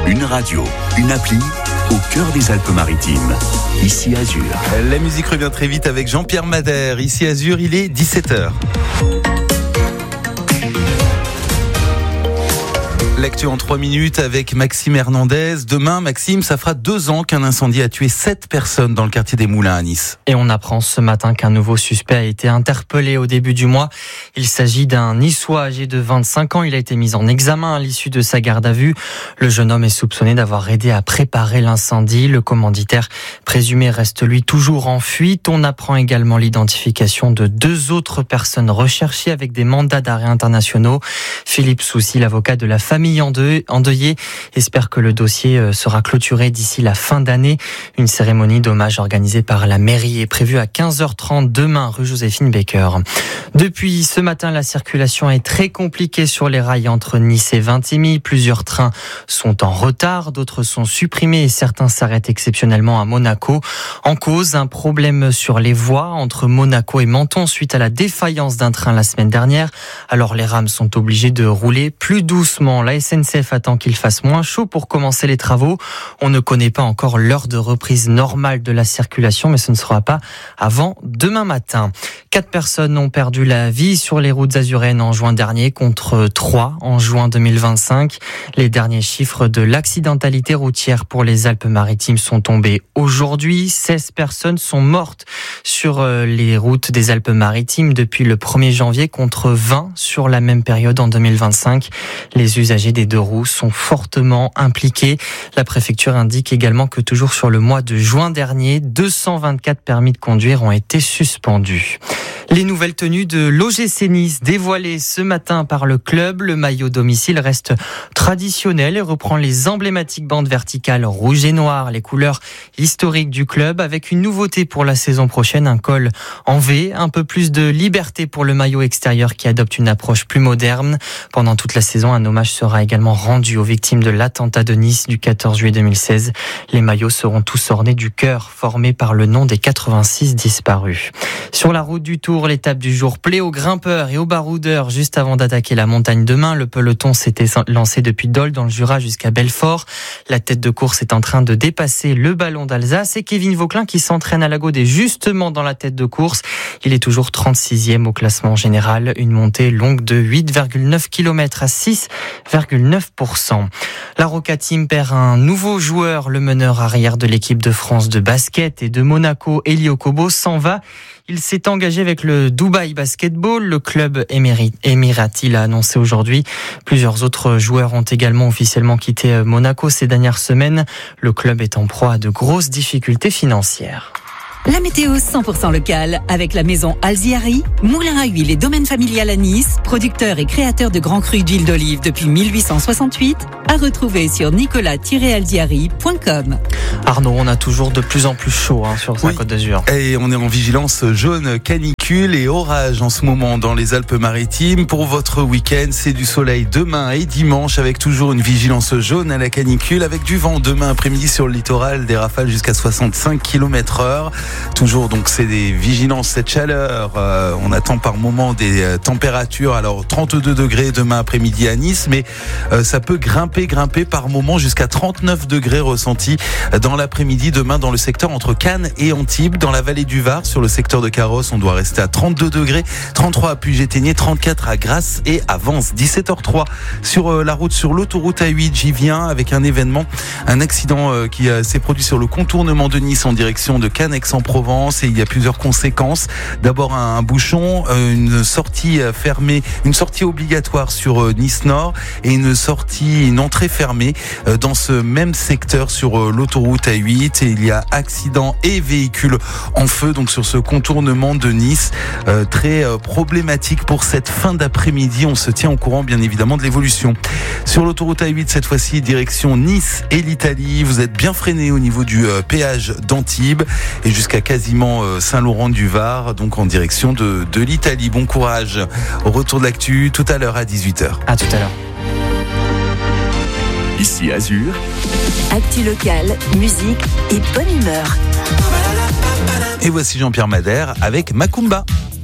Une radio, une appli, au cœur des Alpes-Maritimes. Ici Azur. La musique revient très vite avec Jean-Pierre Madère. Ici Azur, il est 17h. L'actu en 3 minutes avec Maxime Hernandez. Demain, Maxime, ça fera 2 ans qu'un incendie a tué 7 personnes dans le quartier des Moulins à Nice. Et on apprend ce matin qu'un nouveau suspect a été interpellé au début du mois. Il s'agit d'un Niçois âgé de 25 ans. Il a été mis en examen à l'issue de sa garde à vue. Le jeune homme est soupçonné d'avoir aidé à préparer l'incendie. Le commanditaire présumé reste lui toujours en fuite. On apprend également l'identification de 2 autres personnes recherchées avec des mandats d'arrêt internationaux. Philippe Soucy, l'avocat de la famille endeuillée, espère que le dossier sera clôturé d'ici la fin d'année. Une cérémonie d'hommage organisée par la mairie est prévue à 15h30 demain, rue Joséphine Baker. Depuis ce matin, la circulation est très compliquée sur les rails entre Nice et Vintimille. Plusieurs trains sont en retard, d'autres sont supprimés et certains s'arrêtent exceptionnellement à Monaco. En cause, un problème sur les voies entre Monaco et Menton suite à la défaillance d'un train la semaine dernière. Alors les rames sont obligées de rouler plus doucement. La SNCF attend qu'il fasse moins chaud pour commencer les travaux. On ne connaît pas encore l'heure de reprise normale de la circulation, mais ce ne sera pas avant demain matin. 4 personnes ont perdu la vie sur les routes azuréennes en juin dernier contre 3 en juin 2025. Les derniers chiffres de l'accidentalité routière pour les Alpes-Maritimes sont tombés aujourd'hui. 16 personnes sont mortes sur les routes des Alpes-Maritimes depuis le 1er janvier contre 20 sur la même période en 2025. Les usagers des 2 roues sont fortement impliqués. La préfecture indique également que toujours sur le mois de juin dernier, 224 permis de conduire ont été suspendus. Les nouvelles tenues de l'OGC Nice dévoilées ce matin par le club. Le maillot domicile reste traditionnel et reprend les emblématiques bandes verticales rouge et noir, les couleurs historiques du club, avec une nouveauté pour la saison prochaine, un col en V, un peu plus de liberté pour le maillot extérieur qui adopte une approche plus moderne. Pendant toute la saison, un hommage sera également rendu aux victimes de l'attentat de Nice du 14 juillet 2016. Les maillots seront tous ornés du cœur formé par le nom des 86 disparus. Sur la route du Tour, l'étape du jour plaît aux grimpeurs et aux baroudeurs. Juste avant d'attaquer la montagne demain, le peloton s'était lancé depuis Dole dans le Jura jusqu'à Belfort. La tête de course est en train de dépasser le ballon d'Alsace et Kevin Vauquelin qui s'entraîne à la Gaude est justement dans la tête de course. Il est toujours 36e au classement général. Une montée longue de 8,9 km à 6,9%. La Roca Team perd un nouveau joueur. Le meneur arrière de l'équipe de France de basket et de Monaco, Elio Kobo, s'en va. Il s'est engagé avec le Dubaï Basketball. Le club émirati l'a annoncé aujourd'hui. Plusieurs autres joueurs ont également officiellement quitté Monaco ces dernières semaines. Le club est en proie à de grosses difficultés financières. La météo 100% locale avec la maison Alziari, moulin à huile et domaine familial à Nice, producteur et créateur de grands crus d'huile d'olive depuis 1868, à retrouver sur nicolas-alziari.com. Arnaud, on a toujours de plus en plus chaud sur la Côte d'Azur. Et on est en vigilance jaune canicule et orage en ce moment dans les Alpes-Maritimes. Pour votre week-end, c'est du soleil demain et dimanche avec toujours une vigilance jaune à la canicule avec du vent demain après-midi sur le littoral, des rafales jusqu'à 65 km/h. Toujours donc c'est des vigilances, cette chaleur. On attend par moment des températures. Alors 32 degrés demain après-midi à Nice, mais ça peut grimper par moment jusqu'à 39 degrés ressentis dans l'après-midi demain dans le secteur entre Cannes et Antibes. Dans la vallée du Var, sur le secteur de Carrosse, on doit rester à 32 degrés, 33 à Puy-Géthénier, 34 à Grasse et à Vence. 17h03 sur la route, sur l'autoroute A8, j'y viens avec un événement, un accident qui s'est produit sur le contournement de Nice en direction de Cannes Aix-en-Provence et il y a plusieurs conséquences. D'abord un bouchon, une sortie fermée, une sortie obligatoire sur Nice Nord et une entrée fermée dans ce même secteur sur l'autoroute A8 et il y a accident et véhicule en feu donc sur ce contournement de Nice, très problématique pour cette fin d'après-midi. On se tient au courant bien évidemment de l'évolution. Sur l'autoroute A8 cette fois-ci direction Nice et l'Italie, vous êtes bien freiné au niveau du péage d'Antibes et jusqu'à quasiment Saint-Laurent-du-Var, donc en direction de l'Italie. Bon courage. Au retour de l'actu tout à l'heure à 18h. À tout à l'heure. Ici Azur. Actu locale, musique et bonne humeur. Et voici Jean-Pierre Madère avec Macumba.